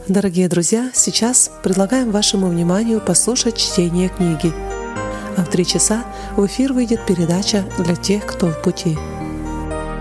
Дорогие друзья, сейчас предлагаем вашему вниманию послушать чтение книги. А в 3 часа в эфир выйдет передача «Для тех, кто в пути».